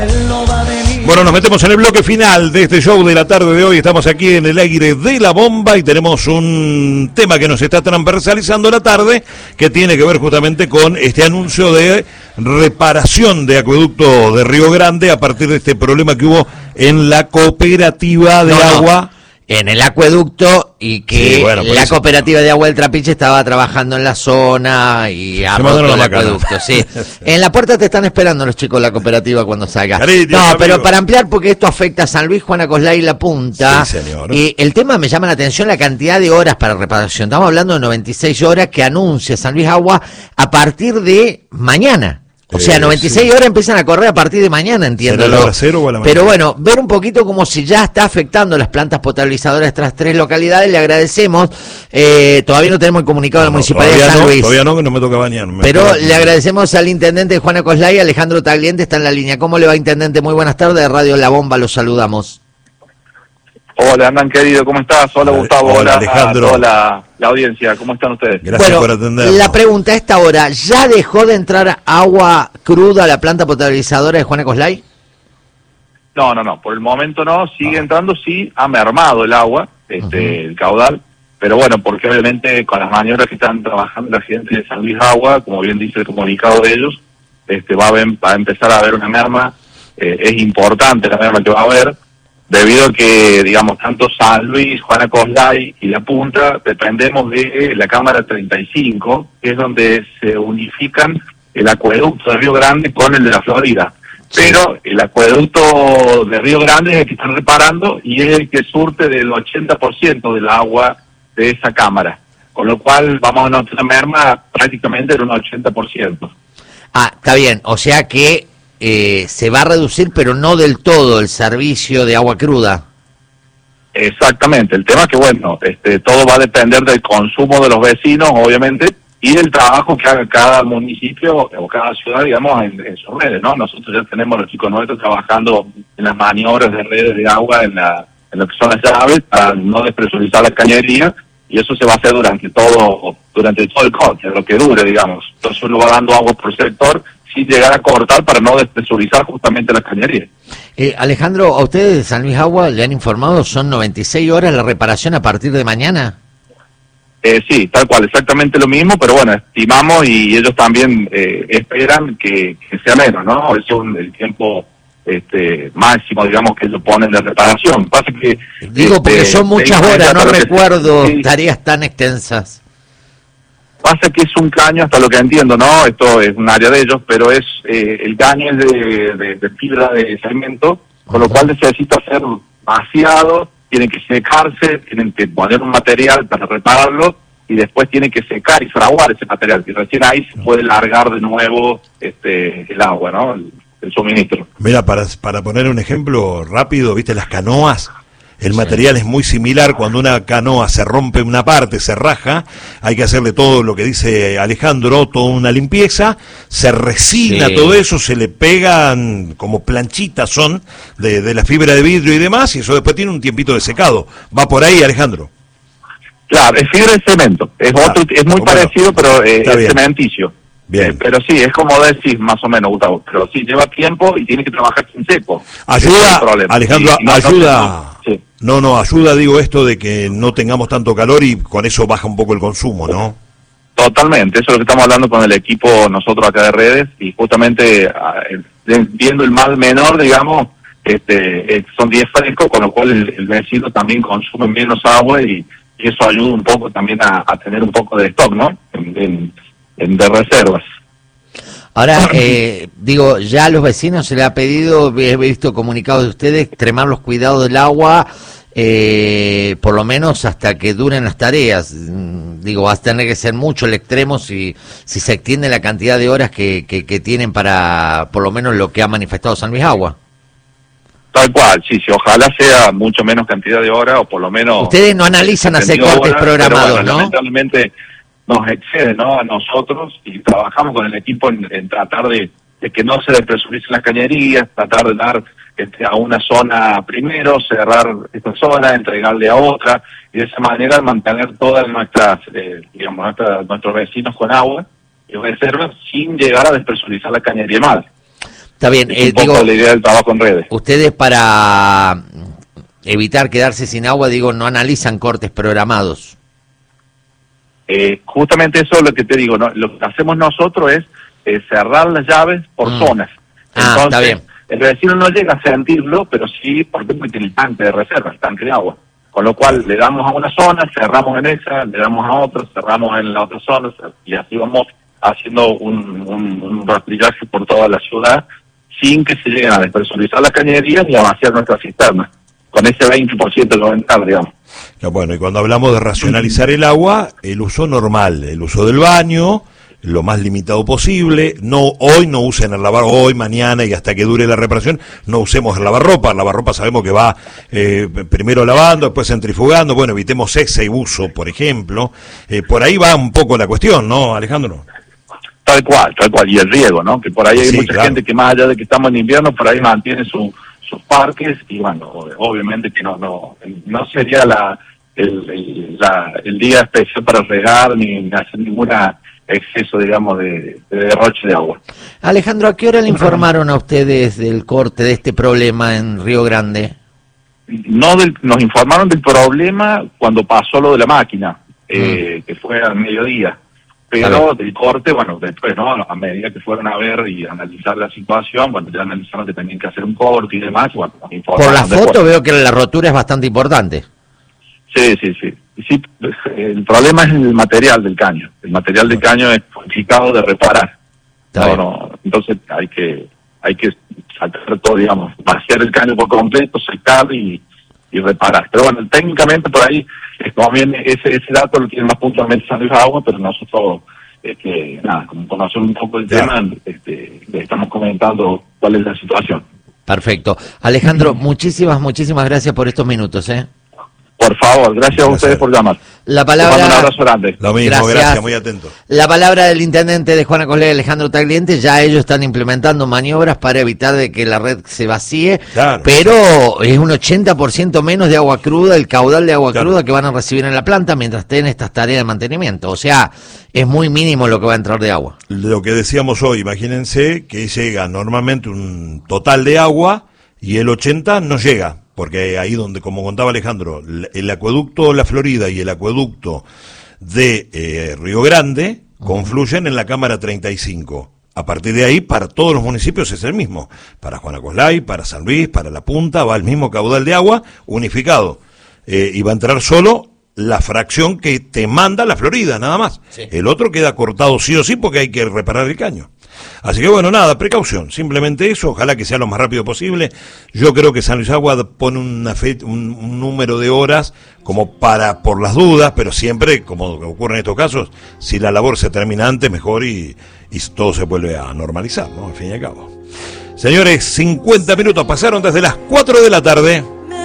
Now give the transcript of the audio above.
Bueno, nos metemos en el bloque final de este show de la tarde de hoy. Estamos aquí en el aire de La Bomba y tenemos un tema que nos está transversalizando la tarde, que tiene que ver justamente con este anuncio de reparación de acueducto de Río Grande a partir de este problema que hubo en la cooperativa de agua. En el acueducto, y que sí, bueno, la cooperativa de agua del Trapiche estaba trabajando en la zona y ha roto el acueducto, sí. En la puerta te están esperando los chicos de la cooperativa cuando salga. Cariño, no, amigo. Pero para ampliar, porque esto afecta a San Luis, Juan Acoslay y La Punta. Sí, señor. Y el tema me llama la atención, la cantidad de horas para reparación. Estamos hablando de 96 horas que anuncia San Luis Agua a partir de mañana. O sea, 96 horas empiezan a correr a partir de mañana, entiendo. ¿Será a la hora cero o a la mañana? Pero bueno, ver un poquito como si ya está afectando las plantas potabilizadoras de estas tres localidades. Le agradecemos. Todavía no tenemos el comunicado de la Municipalidad de San Luis. Todavía no, que no me toca bañar. Pero le agradecemos al intendente Juan Acoslay, Alejandro Tagliente, está en la línea. ¿Cómo le va, intendente? Muy buenas tardes, de Radio La Bomba, los saludamos. Hola, Hernán querido, ¿cómo estás? Hola, Gustavo, hola Alejandro. A toda la audiencia, ¿cómo están ustedes? Gracias por atendernos. La pregunta a esta hora, ¿ya dejó de entrar agua cruda a la planta potabilizadora de Juan Acoslay? No, por el momento no, sigue entrando, sí, ha mermado el agua, el caudal, pero bueno, porque obviamente con las maniobras que están trabajando la gente de San Luis Agua, como bien dice el comunicado de ellos, va a empezar a haber una merma, es importante la merma que va a haber, debido a que, digamos, tanto San Luis, Juan Acoslay y La Punta dependemos de la Cámara 35, que es donde se unifican el acueducto de Río Grande con el de la Florida. Pero el acueducto de Río Grande es el que están reparando y es el que surte del 80% del agua de esa cámara. Con lo cual vamos a notar una merma prácticamente de un 80%. Ah, está bien, o sea que se va a reducir, pero no del todo, el servicio de agua cruda. Exactamente, el tema es que, bueno, todo va a depender del consumo de los vecinos, obviamente, y del trabajo que haga cada municipio o cada ciudad, digamos, en sus redes, ¿no? Nosotros ya tenemos los chicos nuestros trabajando en las maniobras de redes de agua, en lo que son las llaves, para no despresurizar la cañería, y eso se va a hacer durante todo el corte, lo que dure, digamos. Entonces uno va dando agua por sector, sin llegar a cortar para no despresurizar justamente la cañería. Alejandro, ¿a ustedes de San Luis Agua le han informado, son 96 horas la reparación a partir de mañana? Sí, tal cual, exactamente lo mismo, pero bueno, estimamos y ellos también esperan que sea menos, ¿no? Es el tiempo máximo, digamos, que ellos ponen de reparación. Pasa que digo, porque son muchas horas, no recuerdo tareas tan extensas. Pasa que es un caño, hasta lo que entiendo, ¿no? Esto es un área de ellos, pero es el caño es de fibra de cemento, con lo cual necesita ser vaciado, tiene que secarse, tienen que poner un material para repararlo, y después tiene que secar y fraguar ese material, y recién ahí se puede largar de nuevo el agua, ¿no? El suministro. Mira, para poner un ejemplo rápido, ¿viste las canoas? El material es muy similar. Cuando una canoa se rompe una parte, se raja, hay que hacerle todo lo que dice Alejandro, toda una limpieza, se resina todo eso, se le pegan como planchitas son de la fibra de vidrio y demás, y eso después tiene un tiempito de secado. ¿Va por ahí, Alejandro? Claro, es fibra de cemento, es muy parecido, pero es cementicio. Bien. Pero sí, es como decís, más o menos, Gustavo, pero sí lleva tiempo y tiene que trabajar sin seco. Ayuda, Alejandro, ayuda. Sí. Ayuda, digo, esto de que no tengamos tanto calor y con eso baja un poco el consumo, ¿no? Totalmente, eso es lo que estamos hablando con el equipo nosotros acá de redes, y justamente viendo el mal menor, digamos, son 10 frescos, con lo cual el vecino también consume menos agua y eso ayuda un poco también a tener un poco de stock, ¿no? De reservas. Ahora, digo, ya a los vecinos se les ha pedido, he visto comunicados de ustedes, extremar los cuidados del agua, por lo menos hasta que duren las tareas. Digo, va a tener que ser mucho el extremo si se extiende la cantidad de horas que tienen para, por lo menos, lo que ha manifestado San Luis Agua. Tal cual, sí, ojalá sea mucho menos cantidad de horas, o por lo menos... Ustedes no analizan hacer cortes programados, bueno, ¿no? Lamentablemente nos excede, ¿no?, a nosotros, y trabajamos con el equipo en tratar de que no se despresuricen las cañerías, tratar de dar a una zona primero, cerrar esta zona, entregarle a otra, y de esa manera mantener todas nuestras, nuestros vecinos con agua y reservas sin llegar a despresurizar la cañería mal. Está bien, es un poco la idea del trabajo en redes. Ustedes para evitar quedarse sin agua, no analizan cortes programados. Justamente eso es lo que te digo, ¿no? Lo que hacemos nosotros es cerrar las llaves por zonas. Entonces, está bien. El vecino no llega a sentirlo, pero sí, porque tiene el tanque de reserva, el tanque de agua. Con lo cual le damos a una zona, cerramos en esa, le damos a otra, cerramos en la otra zona, y así vamos haciendo un rastrillaje por toda la ciudad, sin que se lleguen a despresurizar las cañerías ni a vaciar nuestras cisternas, con ese 20% que va a entrar, digamos. Ya, bueno, y cuando hablamos de racionalizar el agua, el uso normal, el uso del baño, lo más limitado posible. Hoy no usen el lavar, hoy, mañana y hasta que dure la reparación, no usemos el lavarropa. El lavarropa sabemos que va primero lavando, después centrifugando. Bueno, evitemos ese uso, por ejemplo. Por ahí va un poco la cuestión, ¿no, Alejandro? Tal cual. Y el riego, ¿no? Que por ahí hay mucha gente que, más allá de que estamos en invierno, por ahí mantiene sus parques, y bueno, obviamente que no sería el día especial para regar ni hacer ninguna exceso, digamos, de derroche de agua. Alejandro, ¿a qué hora le informaron a ustedes del corte de este problema en Río Grande? Nos informaron del problema cuando pasó lo de la máquina, que fue al mediodía. Pero del corte, bueno, después, ¿no? A medida que fueron a ver y analizar la situación, bueno, ya analizaron que tenían que hacer un corte y demás, bueno, nos informaron. Por la foto veo que la rotura es bastante importante. Sí. El problema es el material del caño. El material del caño es complicado de reparar. Entonces hay que sacar todo, digamos, vaciar el caño por completo, secar y reparar. Pero bueno, técnicamente por ahí, también ese dato lo tiene más puntualmente San Luis Agua, pero nosotros, como conocemos un poco el tema, le estamos comentando cuál es la situación. Perfecto. Alejandro, muchísimas gracias por estos minutos, Por favor, gracias a ustedes por llamar. La palabra. Un abrazo grande. Lo mismo, gracias, muy atento. La palabra del intendente de Juana Coslay, Alejandro Tagliente. Ya ellos están implementando maniobras para evitar de que la red se vacíe, pero es un 80% menos de agua cruda, el caudal de agua cruda que van a recibir en la planta mientras estén estas tareas de mantenimiento. O sea, es muy mínimo lo que va a entrar de agua. Lo que decíamos hoy, imagínense que llega normalmente un total de agua y el 80 no llega. Porque ahí donde, como contaba Alejandro, el acueducto La Florida y el acueducto de Río Grande confluyen en la Cámara 35. A partir de ahí, para todos los municipios es el mismo. Para Juana Coslay, para San Luis, para La Punta, va el mismo caudal de agua unificado. Y va a entrar solo la fracción que te manda La Florida, nada más. Sí. El otro queda cortado sí o sí porque hay que reparar el caño. Así que bueno, nada, precaución, simplemente eso, ojalá que sea lo más rápido posible. Yo creo que San Luis Agua pone un número de horas como por las dudas, pero siempre, como ocurre en estos casos, si la labor se termina antes, mejor y todo se vuelve a normalizar, ¿no? Al fin y al cabo. Señores, 50 minutos pasaron desde las 4 de la tarde.